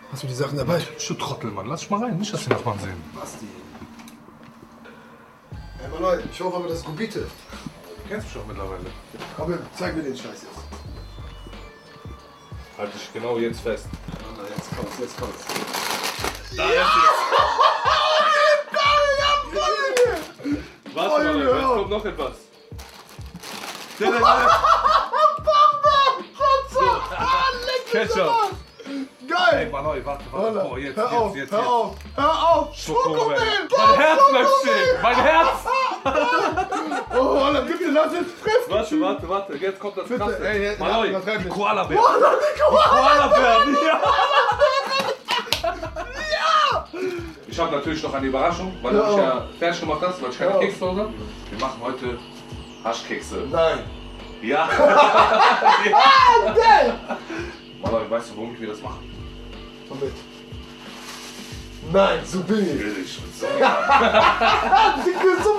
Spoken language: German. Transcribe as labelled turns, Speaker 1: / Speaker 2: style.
Speaker 1: Hast du die Sachen dabei?
Speaker 2: Du Trottel, Mann. Lass dich mal rein. Nicht, dass die Nachbarn sehen.
Speaker 1: Basti. Hey, Mann, ich hoffe aber, das ist Gubite.
Speaker 2: Du kennst mich doch mittlerweile.
Speaker 1: Komm, zeig mir den Scheiß jetzt.
Speaker 2: Halt dich genau jetzt fest.
Speaker 1: Jetzt kommt's, jetzt kommt's.
Speaker 2: Da ist es. Was, Mann? Jetzt kommt noch etwas. Ketchup.
Speaker 1: Geil!
Speaker 2: Ey, Mann, warte. Boah, jetzt.
Speaker 1: Hör auf!
Speaker 2: Schokomel. Mein Herz bleibt stehen. Mein Herz.
Speaker 1: Oh, Alter, bitte lass jetzt treffen!
Speaker 2: Warte. Jetzt kommt das
Speaker 1: Bitte,
Speaker 2: Krasse.
Speaker 1: ey,
Speaker 2: Mann,
Speaker 1: übertreib
Speaker 2: die
Speaker 1: nicht.
Speaker 2: Koala-Bär. Koala-Bären, ja. Ich habe natürlich noch eine Überraschung, weil du mich ja fertig gemacht hast, weil ich keine Kekse zu Hause habe. Wir machen heute Haschkekse.
Speaker 1: Nein!
Speaker 2: Ja.
Speaker 1: Geil!
Speaker 2: Mann, weißt du, warum wir das machen?
Speaker 1: Komm mit. Nein, so bin ich.
Speaker 2: Will ich. So.
Speaker 1: Dicke, so